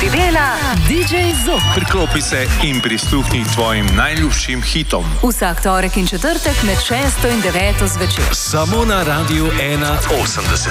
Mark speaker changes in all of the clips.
Speaker 1: ti dela DJ Zok.
Speaker 2: Priklopi se in prisluhni tvojim najljubšim hitom.
Speaker 1: Vsak torek in četrtek med 6 in 9 zvečer.
Speaker 3: Samo na Radiu 1.80.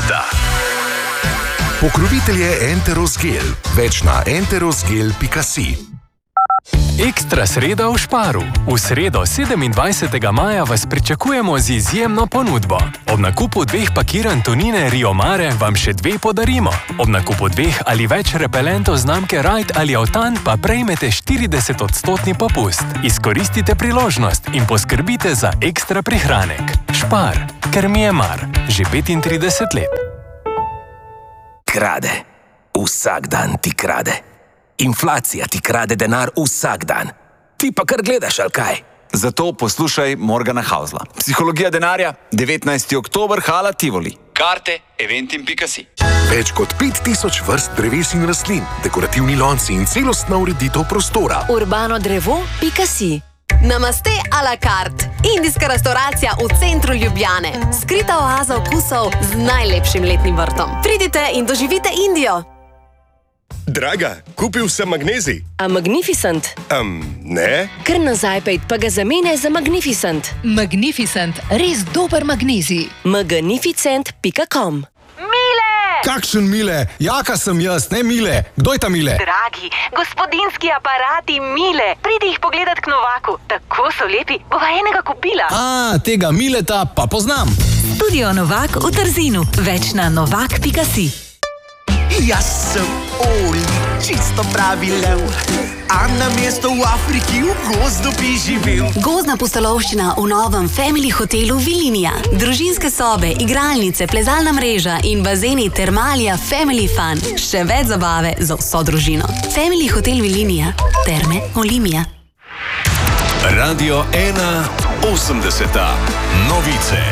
Speaker 4: Pokrovitelj je Enterosgel. Več na enterosgel.si.
Speaker 3: Ekstra sreda v Šparu. V sredo 27. maja vas pričakujemo z izjemno ponudbo. Ob nakupu 2 pakiranj tunine Rio Mare vam še 2 podarimo. Ob nakupu 2 ali več repelentov znamke Ride ali Autan pa prejmete 40% popust. Izkoristite priložnost in poskrbite za ekstra prihranek. Špar, ker mi je mar. Že 35 let.
Speaker 5: Krade. Vsak dan ti krade. Inflacija ti krade denar vsak dan. Ti pa kar gledaš, ali kaj?
Speaker 6: Zato poslušaj Morgana Hausla. Psihologija denarja, 19. oktober, Hala Tivoli. Karte eventim.si.
Speaker 4: Več kot 5000 vrst dreves in rastlin, dekorativni lonci in celostna ureditev prostora.
Speaker 7: urbano-drevo.si. Namaste a la carte. Indijska restauracija v centru Ljubljane. Skrita oaza okusov z najlepšim letnim vrtom. Pridite in doživite Indijo.
Speaker 8: Draga, kupil sem magnezij.
Speaker 9: A Magnificent?
Speaker 8: Ne.
Speaker 9: Kar nazaj pejt pa ga zamenjaj za Magnificent.
Speaker 1: Magnificent, res dober magnezij.
Speaker 9: Magnificent.com.
Speaker 10: Kakšen Mile? Jaka sem jaz, ne Mile. Kdo je ta Mile?
Speaker 11: Dragi, gospodinski aparati Mile. Pridi jih pogledat k Novaku. Tako so lepi, bova enega kupila.
Speaker 10: Tega Mileta pa poznam.
Speaker 1: Studio Novak v Trzinu. Več na novak.si.
Speaker 12: Jaz sem Oli, čisto pravi lev, a na mesto v Afriki v gozdu bi živel.
Speaker 7: Gozdna pustolovščina v novem Family hotelu Vilinija. Družinske sobe, igralnice, plezalna mreža in bazeni Termalija Family Fun. Še več zabave za vso družino. Family hotel Vilinija. Terme Olimija.
Speaker 3: Radio 1.80. Novice.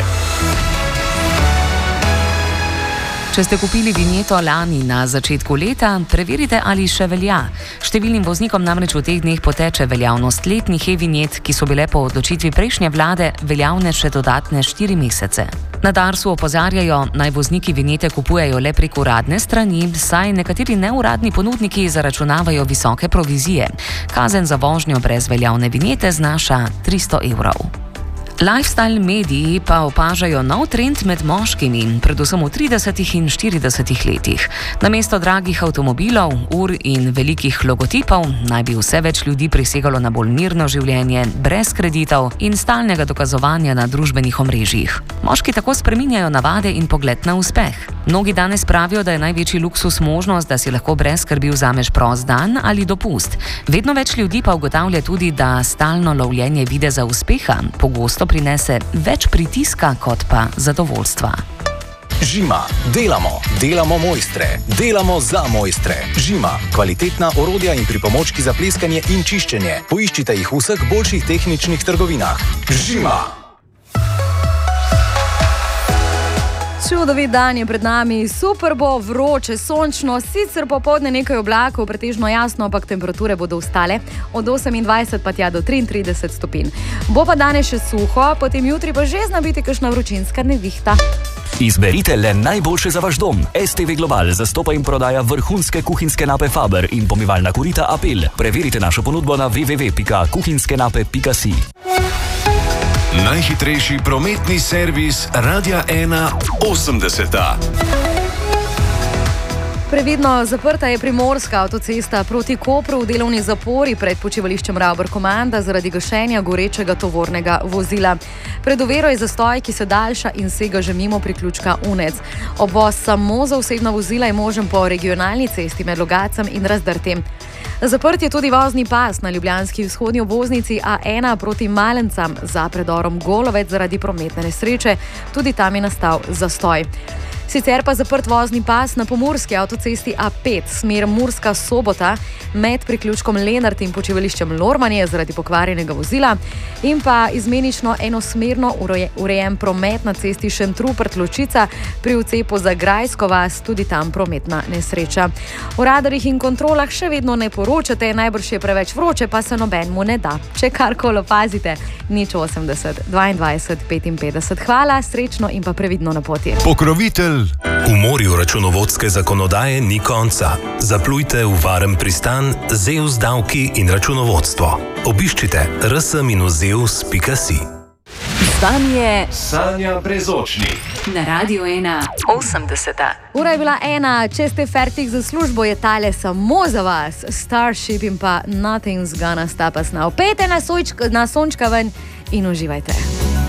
Speaker 13: Če ste kupili vinjeto lani na začetku leta, preverite, ali še velja. Številnim voznikom namreč v teh dneh poteče veljavnost letnih e-vinjet, ki so bile po odločitvi prejšnje vlade veljavne še dodatne 4 mesece. Na Darsu opozarjajo, naj vozniki vinjete kupujejo le prek uradne strani, saj nekateri neuradni ponudniki zaračunavajo visoke provizije. Kazen za vožnjo brez veljavne vinjete znaša 300 evrov. Lifestyle mediji pa opažajo nov trend med moškimi, predvsem v 30 in 40 letih. Namesto dragih avtomobilov, ur in velikih logotipov naj bi vse več ljudi prisegalo na bolj mirno življenje, brez kreditov in stalnega dokazovanja na družbenih omrežjih. Moški tako spreminjajo navade in pogled na uspeh. Mnogi danes pravijo, da je največji luksus možnost, da si lahko brez skrbi vzameš prost dan ali dopust. Vedno več ljudi pa ugotavlja tudi, da stalno lovljenje videza uspeha pogosto prinese več pritiska kot pa zadovoljstva.
Speaker 14: Žima. Delamo mojstre. Delamo za mojstre. Žima. Kvalitetna orodja in pripomočki za pleskanje in čiščenje. Poiščite jih v vseh boljših tehničnih trgovinah. Žima.
Speaker 15: Čudovit dan je pred nami, super bo, vroče, sončno, sicer popoldne nekaj oblakov, pretežno jasno, ampak temperature bodo ostale od 28 pa tja do 33 stopinj. Bo pa danes še suho, potem jutri pa že zna biti kakšna vročinska nevihta.
Speaker 16: Izberite le najboljše za vaš dom. STV Global zastopa in prodaja vrhunske kuhinjske nape Faber in pomivalna korita Apel. Preverite našo ponudbo na www.kuhinskenape.si.
Speaker 3: Najhitrejši prometni servis Radia 1.80.
Speaker 15: Previdno zaprta je primorska avtocesta proti Kopru v delovni zapori pred počivališčem Ravbor Komanda zaradi gašenja gorečega tovornega vozila. Pred oviro je zastoj, ki se daljša in sega že mimo priključka Unec. Obvoz samo za osebna vozila je možen po regionalni cesti med Logacem in Razdrtem. Zaprt je tudi vozni pas na ljubljanski vzhodni obvoznici A1 proti Malencam za predorom Golovec zaradi prometne nesreče. Tudi tam je nastal zastoj. Sicer pa zaprt vozni pas na pomurski avtocesti A5, smer Murska Sobota, med priključkom Lenart in počivališčem Lormanje zaradi pokvarjenega vozila in pa izmenično enosmerno urejen promet na cesti Šentrupert-Ločica pri ucepu za Grajsko vas, tudi tam prometna nesreča. O radarjih in kontrolah še vedno ne poročate, najbrž je preveč vroče, pa se nobenmu ne da. Če karkoli opazite, 080 22 55. Hvala, srečno in pa previdno na poti.
Speaker 3: Pokrovitelj
Speaker 10: L.
Speaker 17: V morju računovodske zakonodaje ni konca. Zaplujte v varen pristan Zeus davki in računovodstvo. Obiščite rs-zeus.si.
Speaker 9: Zdanje
Speaker 3: Sanja Brezočnik.
Speaker 9: na Radio 1 80.
Speaker 15: Ura je bila 1, če ste fertik za službo, je tale samo za vas. Starship in pa Nothing's Gonna Stop Us Now. Pejte na sončka ven in uživajte.